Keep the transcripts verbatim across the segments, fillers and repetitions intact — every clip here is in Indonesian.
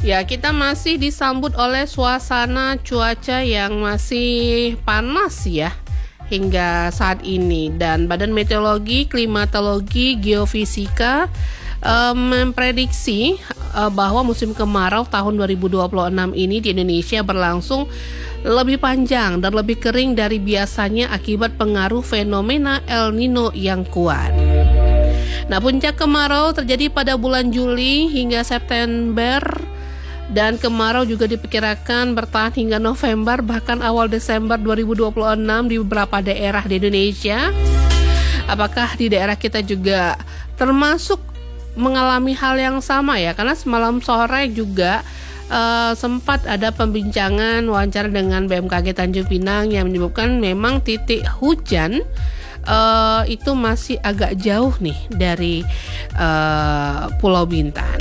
Ya, kita masih disambut oleh suasana cuaca yang masih panas ya hingga saat ini, dan Badan Meteorologi, Klimatologi, Geofisika uh, memprediksi uh, bahwa musim kemarau tahun dua ribu dua puluh enam ini di Indonesia berlangsung lebih panjang dan lebih kering dari biasanya akibat pengaruh fenomena El Nino yang kuat. Nah, puncak kemarau terjadi pada bulan Juli hingga September, dan kemarau juga diperkirakan bertahan hingga November bahkan awal Desember dua ribu dua puluh enam di beberapa daerah di Indonesia. Apakah di daerah kita juga termasuk mengalami hal yang sama ya? Karena semalam sore juga uh, sempat ada pembincangan wawancara dengan B M K G Tanjung Pinang yang menyebutkan memang titik hujan uh, itu masih agak jauh nih dari uh, Pulau Bintan.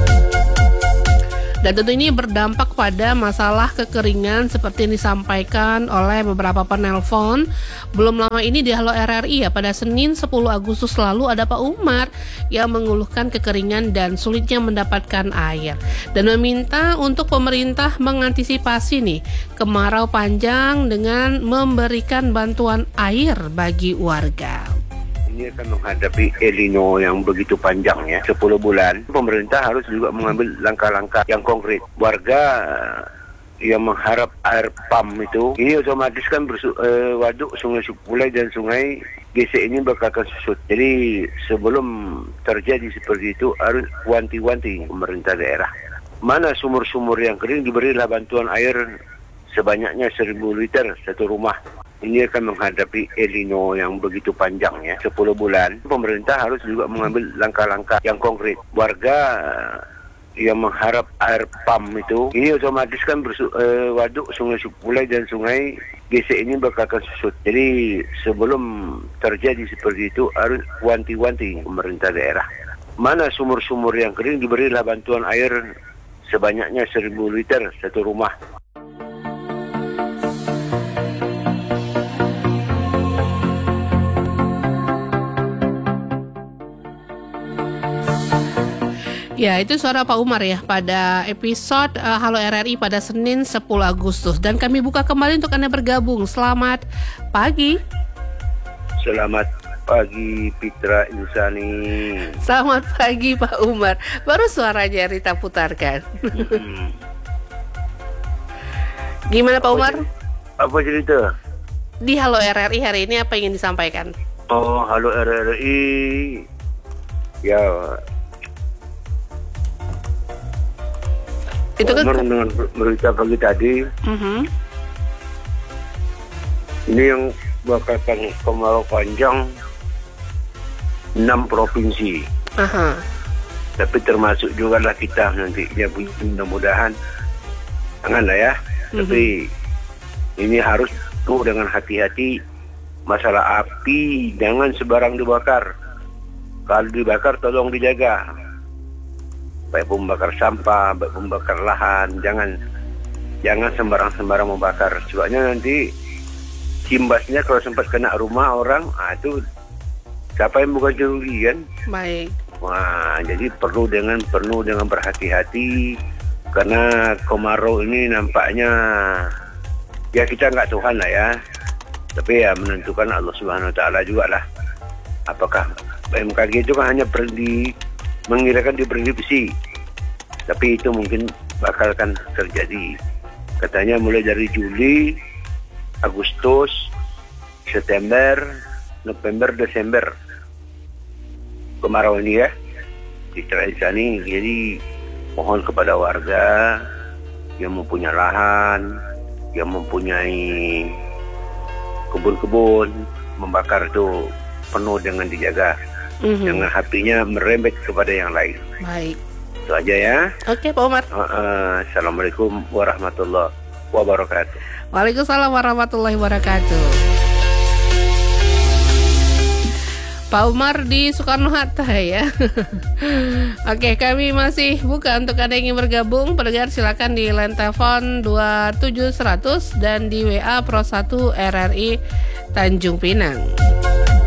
Dan tentu ini berdampak pada masalah kekeringan seperti yang disampaikan oleh beberapa penelpon. Belum lama ini di Halo R R I ya, pada Senin sepuluh Agustus lalu ada Pak Umar yang mengeluhkan kekeringan dan sulitnya mendapatkan air, dan meminta untuk pemerintah mengantisipasi nih kemarau panjang dengan memberikan bantuan air bagi warga. Ini akan menghadapi El Nino yang begitu panjang ya, sepuluh bulan. Pemerintah harus juga mengambil langkah-langkah yang konkret. Warga yang mengharap air pam itu, ini otomatis kan bersu- eh, waduk Sungai Supulai dan Sungai Gesek ini bakal susut. Jadi sebelum terjadi seperti itu harus wanti-wanti pemerintah daerah. Mana sumur-sumur yang kering, diberilah bantuan air sebanyaknya seribu liter satu rumah. Ini akan menghadapi El Nino yang begitu panjang ya, sepuluh bulan. Pemerintah harus juga mengambil langkah-langkah yang konkret. Warga yang mengharap air pam itu, ini otomatis kan bersu- eh, waduk Sungai Supulai dan Sungai Gesek ini bakal susut. Jadi sebelum terjadi seperti itu harus wanti-wanti pemerintah daerah. Mana sumur-sumur yang kering, diberilah bantuan air sebanyaknya seribu liter satu rumah. Ya, itu suara Pak Umar ya pada episode uh, Halo R R I pada Senin sepuluh Agustus. Dan kami buka kembali untuk Anda bergabung. Selamat pagi. Selamat pagi Fitra Insani. Selamat pagi Pak Umar. Baru suaranya Rita putarkan. Hmm. Gimana Pak Umar? Apa cerita? Di Halo R R I hari ini apa yang ingin disampaikan? Oh, Halo R R I. Ya, itu kan dengan berita pagi tadi, uh-huh. ini yang bakal kemarau panjang enam provinsi, uh-huh. tapi termasuk juga lah kita nanti ya, mudah-mudahan janganlah ya, uh-huh. Tapi ini harus tuh dengan hati-hati. Masalah api jangan sembarang dibakar. Kalau dibakar tolong dijaga. Baik membakar sampah, baik membakar lahan, jangan jangan sembarang-sembarang membakar. Sebabnya nanti imbasnya kalau sempat kena rumah orang, ah itu siapa yang bukan juri kan? Baik. Wah, jadi perlu dengan penuh dengan berhati-hati karena kemarau ini nampaknya ya kita nggak Tuhan lah ya, tapi ya menentukan Allah Subhanahu Wa Taala juga lah. Apakah B M K G itu kan hanya perdi mengirakan diprediksi, tapi itu mungkin bakal kan terjadi. Katanya mulai dari Juli, Agustus, September, November, Desember kemarau ini ya di Tradisani. Jadi mohon kepada warga yang mempunyai lahan, yang mempunyai kebun-kebun, membakar itu penuh dengan dijaga. Mm-hmm. Jangan hatinya merembet kepada yang lain. Baik. Itu aja ya. Oke Pak Umar. Uh, uh, Assalamualaikum warahmatullahi wabarakatuh. Waalaikumsalam warahmatullahi wabarakatuh. Pak Umar di Soekarno-Hatta ya. Oke, kami masih buka untuk Anda yang ingin bergabung. Pendengar silakan di line telepon dua tujuh seratus dan di W A Pro satu R R I Tanjung Pinang.